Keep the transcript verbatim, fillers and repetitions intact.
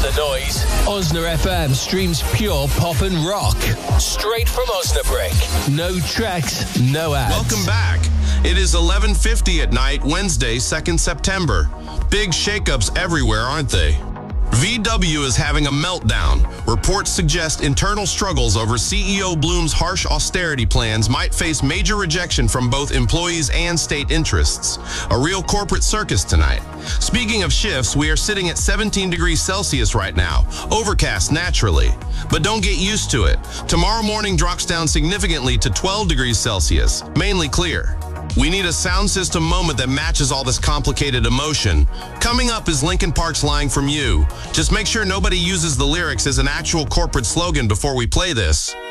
the noise. Osna F M streams pure pop and rock. Straight from Osnabrück. No tracks, no ads. Welcome back. It is eleven fifty at night, Wednesday, second September. Big shakeups everywhere, aren't they? V W is having a meltdown. Reports suggest internal struggles over C E O Bloom's harsh austerity plans might face major rejection from both employees and state interests. A real corporate circus tonight. Speaking of shifts, we are sitting at seventeen degrees Celsius right now. Overcast naturally. But don't get used to it. Tomorrow morning drops down significantly to twelve degrees Celsius, mainly clear. We need a sound system moment that matches all this complicated emotion. Coming up is Linkin Park's Lying From You. Just make sure nobody uses the lyrics as an actual corporate slogan before we play this.